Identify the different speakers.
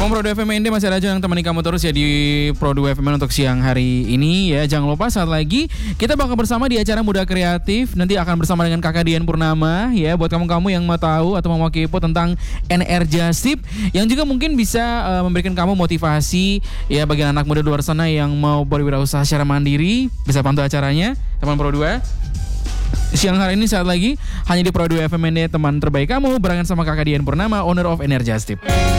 Speaker 1: Teman Pro 2 FMND masih ada yang temani kamu terus ya di Pro 2 FMN untuk siang hari ini ya. Jangan lupa saat lagi kita bakal bersama di acara Muda Kreatif. Nanti akan bersama dengan Kakak Dian Purnama ya. Buat kamu-kamu yang mau tahu atau mau kepo tentang Enerjastip, yang juga mungkin bisa memberikan kamu motivasi ya bagi anak muda luar sana yang mau berwirausaha secara mandiri. Bisa pantau acaranya teman Pro 2. Siang hari ini saat lagi hanya di Pro 2 FMND, teman terbaik kamu, barengan sama Kakak Dian Purnama, owner of Enerjastip.